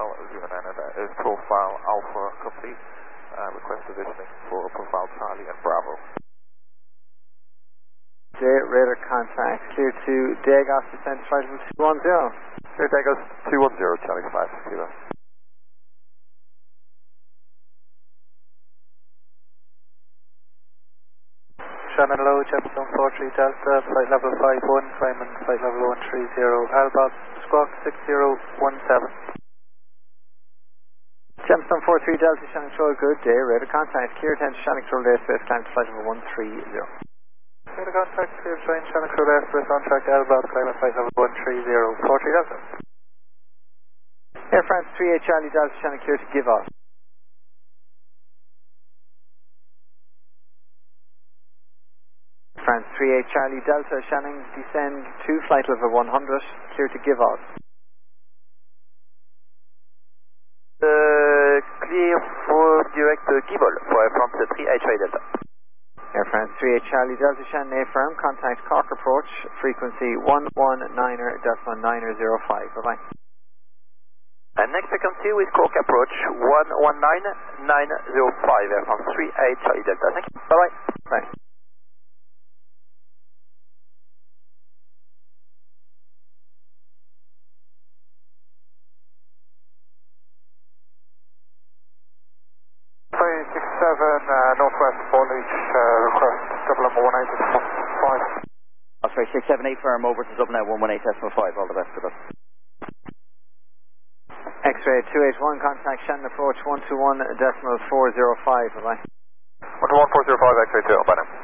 profile 09, that is profile Alpha complete. Request positioning for profile Charlie and Bravo. J, radar contact, clear to Dagos, descent flight level 210. Clear Dagos 210, Charlie 5 Kilo. Shannon Low, Jefferson 43 Delta, flight level 51, climbing flight level 130, Albot, squawk 6017. Jefferson 43 Delta, Shannon Control, good day, radar contact, clear to Shannon Control airspace, climb to flight level 130. Radar contact, clear to join Shannon Control airspace on track Albot, climbing flight level 130, 43 Delta. Air France 38 Charlie Delta, Shannon clear to give off. France 38 Charlie Delta, Shannon descend to flight level 100, clear to give off. Clear for direct give all for Air France 38 Charlie Delta. Air France 38 Charlie Delta, Shannon A firm, contact Cork approach, frequency 119.905, bye-bye. And next frequency with Cork approach 119.905, Air France 38 Charlie Delta. Thank you. Bye-bye. Bye. Northwest Foliage, request double number 18.5. Osprey 678 firm over to Dublin 118.5, all the best for us. X-ray 281, contact Shannon approach 121.405, bye-bye. 121.405, X-ray 2, bye now.